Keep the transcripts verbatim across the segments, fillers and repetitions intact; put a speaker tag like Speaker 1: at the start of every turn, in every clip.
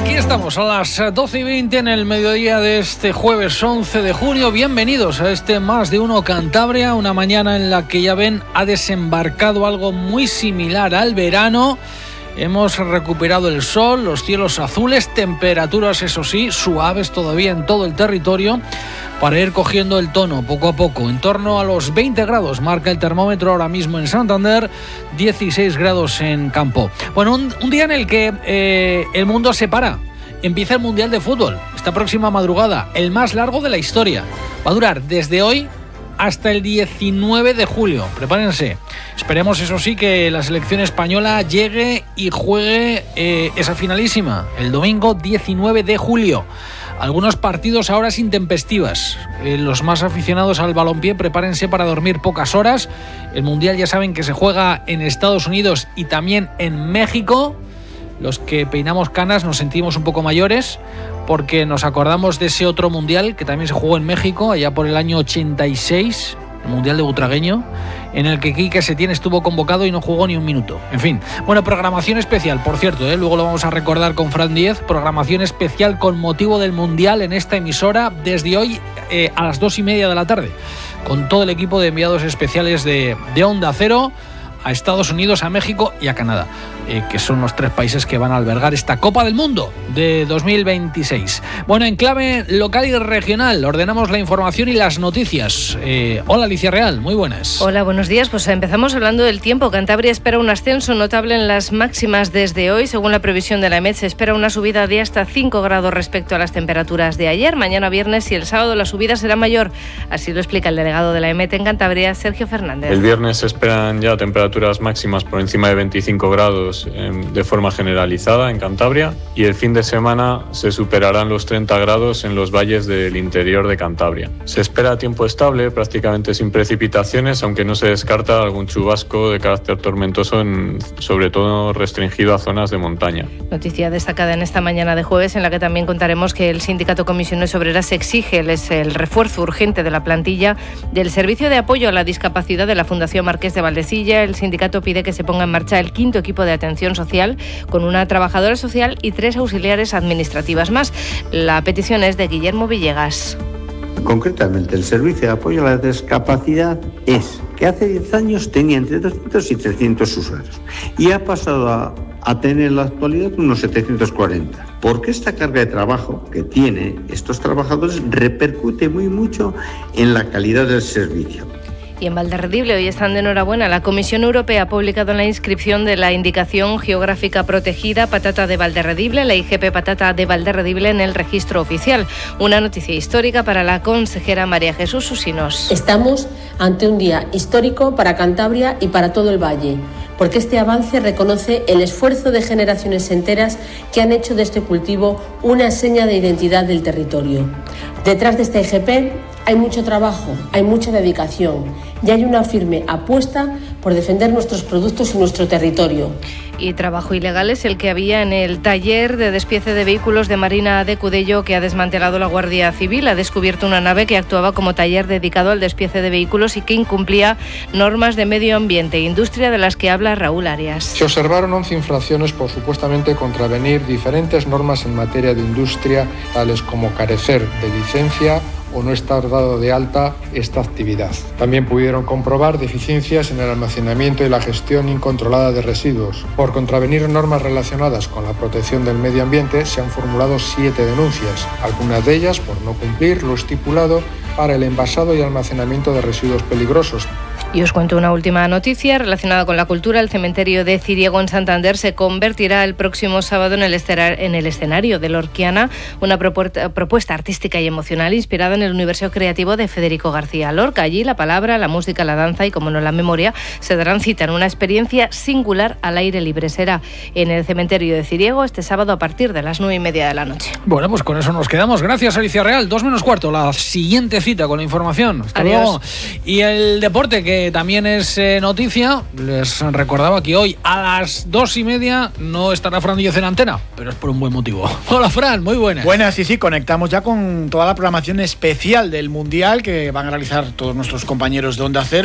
Speaker 1: Aquí estamos a las doce y veinte en el mediodía de este jueves once de junio. Bienvenidos a este Más de Uno Cantabria, una mañana en la que ya ven ha desembarcado algo muy similar al verano. Hemos recuperado el sol, los cielos azules, temperaturas, eso sí, suaves todavía en todo el territorio, para ir cogiendo el tono poco a poco. En torno a los veinte grados marca el termómetro ahora mismo en Santander, dieciséis grados en Campo. Bueno, un, un día en el que eh, el mundo se para. Empieza el Mundial de Fútbol, esta próxima madrugada, el más largo de la historia. Va a durar desde hoy hasta el diecinueve de julio. Prepárense. Esperemos, eso sí, que la selección española llegue y juegue eh, esa finalísima el domingo diecinueve de julio. Algunos partidos ahora sin intempestivas. Eh, los más aficionados al balompié, prepárense para dormir pocas horas. El Mundial ya saben que se juega en Estados Unidos y también en México. Los que peinamos canas nos sentimos un poco mayores, porque nos acordamos de ese otro mundial que también se jugó en México allá por el año ochenta y seis, el Mundial de Butragueño, en el que Quique Setién estuvo convocado y no jugó ni un minuto. En fin, bueno, programación especial, por cierto, ¿eh? Luego lo vamos a recordar con Fran Diez, programación especial con motivo del Mundial en esta emisora desde hoy eh, a las dos y media de la tarde, con todo el equipo de enviados especiales de, de Onda Cero, a Estados Unidos, a México y a Canadá, eh, que son los tres países que van a albergar esta Copa del Mundo de dos mil veintiséis. Bueno, en clave local y regional, ordenamos la información y las noticias. Eh, hola, Alicia Real, muy buenas.
Speaker 2: Hola, buenos días. Pues empezamos hablando del tiempo. Cantabria espera un ascenso notable en las máximas desde hoy. Según la previsión de la EMET, se espera una subida de hasta cinco grados respecto a las temperaturas de ayer. Mañana viernes y el sábado la subida será mayor. Así lo explica el delegado de la EMET en Cantabria, Sergio Fernández.
Speaker 3: El viernes se esperan ya temperaturas máximas por encima de veinticinco grados eh, de forma generalizada en Cantabria, y el fin de semana se superarán los treinta grados en los valles del interior de Cantabria. Se espera tiempo estable, prácticamente sin precipitaciones, aunque no se descarta algún chubasco de carácter tormentoso, en, sobre todo restringido a zonas de montaña.
Speaker 2: Noticia destacada en esta mañana de jueves, en la que también contaremos que el Sindicato Comisiones Obreras exige el, el refuerzo urgente de la plantilla del Servicio de Apoyo a la Discapacidad de la Fundación Marqués de Valdecilla. El El sindicato pide que se ponga en marcha el quinto equipo de atención social, con una trabajadora social y tres auxiliares administrativas más. La petición es de Guillermo Villegas.
Speaker 4: Concretamente, el Servicio de Apoyo a la Discapacidad es que hace diez años tenía entre doscientos y trescientos usuarios y ha pasado a, a tener en la actualidad unos setecientos cuarenta. Porque esta carga de trabajo que tienen estos trabajadores repercute muy mucho en la calidad del servicio.
Speaker 2: Y en Valderredible hoy están de enhorabuena. La Comisión Europea ha publicado la inscripción de la Indicación Geográfica Protegida Patata de Valderredible, la I G P Patata de Valderredible, en el registro oficial. Una noticia histórica para la consejera María Jesús Usinos.
Speaker 5: Estamos ante un día histórico para Cantabria y para todo el valle, porque este avance reconoce el esfuerzo de generaciones enteras que han hecho de este cultivo una seña de identidad del territorio. Detrás de esta I G P hay mucho trabajo, hay mucha dedicación y hay una firme apuesta por defender nuestros productos y nuestro territorio.
Speaker 2: Y trabajo ilegal es el que había en el taller de despiece de vehículos de Marina de Cudello, que ha desmantelado la Guardia Civil. Ha descubierto una nave que actuaba como taller dedicado al despiece de vehículos y que incumplía normas de medio ambiente e industria, de las que habla Raúl Arias.
Speaker 6: Se observaron once infracciones por supuestamente contravenir diferentes normas en materia de industria, tales como carecer de licencia o no estar dado de alta esta actividad. También pudieron comprobar deficiencias en el almacenamiento y la gestión incontrolada de residuos. Por contravenir normas relacionadas con la protección del medio ambiente se han formulado siete denuncias, algunas de ellas por no cumplir lo estipulado para el envasado y almacenamiento de residuos peligrosos.
Speaker 2: Y os cuento una última noticia relacionada con la cultura. El cementerio de Ciriego en Santander se convertirá el próximo sábado en el, en el escenario de Lorquiana, una propuesta, propuesta artística y emocional inspirada en el universo creativo de Federico García Lorca. Allí la palabra, la música, la danza y, como no, la memoria se darán cita en una experiencia singular al aire libre. Será en el cementerio de Ciriego este sábado a partir de las nueve y media de la noche.
Speaker 1: Bueno, pues con eso nos quedamos. Gracias, Alicia Real. Dos menos cuarto, la siguiente cita con la información. Hasta
Speaker 2: Adiós.
Speaker 1: luego. Y el deporte, que también es eh, noticia. Les recordaba que hoy a las dos y media no estará Fran Díez en antena, pero es por un buen motivo. Hola, Fran, muy buenas.
Speaker 7: Buenas, sí, sí, conectamos ya con toda la programación especial del Mundial que van a realizar todos nuestros compañeros de Onda Cero.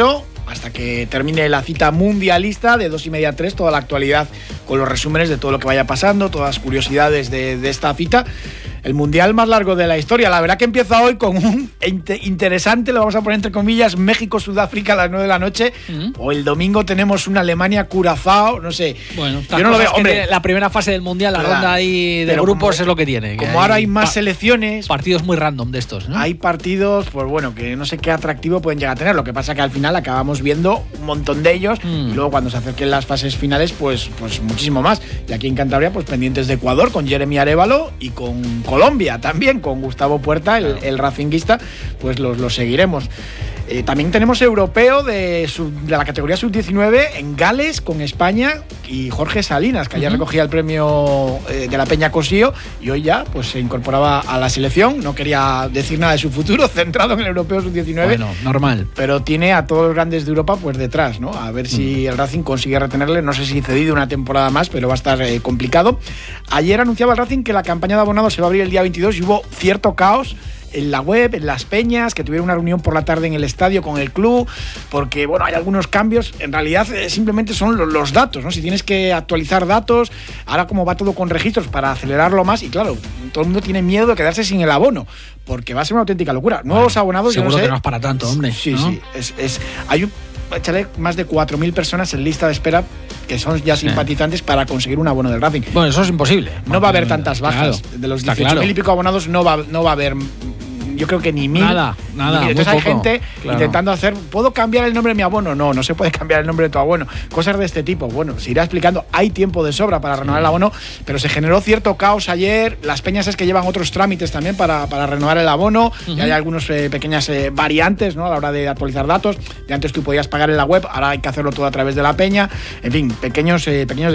Speaker 7: hasta que termine la cita mundialista de dos y media a tres, toda la actualidad con los resúmenes de todo lo que vaya pasando, todas las curiosidades de, de esta cita. El mundial más largo de la historia. La verdad que empieza hoy con un interesante, lo vamos a poner entre comillas, México-Sudáfrica a las nueve de la noche. Mm. O el domingo tenemos una Alemania-Curazao, no sé.
Speaker 1: Bueno, yo no lo veo. Hombre, la primera fase del mundial, la ronda ahí de grupos como, es lo que tiene.
Speaker 7: Como
Speaker 1: que
Speaker 7: ahora hay más selecciones.
Speaker 1: Partidos muy random de estos, ¿no?
Speaker 7: Hay partidos, pues bueno, que no sé qué atractivo pueden llegar a tener. Lo que pasa que al final acabamos viendo un montón de ellos. Mm. Y luego cuando se acerquen las fases finales, pues, pues muchísimo más. Y aquí en Cantabria, pues pendientes de Ecuador, con Jeremy Arévalo y con Colombia también, con Gustavo Puerta, el, el racinguista, pues los, los seguiremos. Eh, también tenemos europeo de, sub, de la categoría sub diecinueve en Gales con España y Jorge Salinas, que ayer uh-huh. recogía el premio eh, de la Peña Cosío y hoy ya pues se incorporaba a la selección. No quería decir nada de su futuro, centrado en el europeo sub diecinueve.
Speaker 1: Bueno, normal.
Speaker 7: Pero tiene a todos los grandes de Europa pues detrás, ¿no? A ver uh-huh. si el Racing consigue retenerle. No sé si cedido una temporada más, pero va a estar eh, complicado. Ayer anunciaba el Racing que la campaña de abonados se va a abrir el día veintidós y hubo cierto caos en la web, en las peñas, que tuvieron una reunión por la tarde en el estadio con el club, porque bueno, hay algunos cambios. En realidad eh, simplemente son los, los datos, ¿no? Si tienes que actualizar datos, ahora como va todo con registros para acelerarlo más, y claro, todo el mundo tiene miedo de quedarse sin el abono, porque va a ser una auténtica locura. Nuevos bueno, abonados,
Speaker 1: seguro
Speaker 7: yo no sé,
Speaker 1: que no es para tanto, hombre.
Speaker 7: Sí,
Speaker 1: ¿no?
Speaker 7: sí, es, es, hay un, échale más de cuatro mil personas en lista de espera que son ya simpatizantes sí. para conseguir un abono del Racing.
Speaker 1: Bueno, eso es imposible.
Speaker 7: No va a haber tantas bajas. Claro, de los dieciocho mil claro. y pico abonados no va, no va a haber, yo creo que ni mil.
Speaker 1: Nada, nada.
Speaker 7: Entonces
Speaker 1: muy
Speaker 7: hay
Speaker 1: poco,
Speaker 7: gente
Speaker 1: claro.
Speaker 7: intentando hacer, ¿puedo cambiar el nombre de mi abono? No, no se puede cambiar el nombre de tu abono. Cosas de este tipo. Bueno, se irá explicando. Hay tiempo de sobra para renovar sí. el abono, pero se generó cierto caos ayer. Las peñas es que llevan otros trámites también para, para renovar el abono. Uh-huh. Y hay algunas eh, pequeñas eh, variantes, ¿no? A la hora de actualizar datos. De antes tú podías pagar en la web, ahora hay que hacerlo todo a través de la peña. En fin, pequeños, eh, pequeños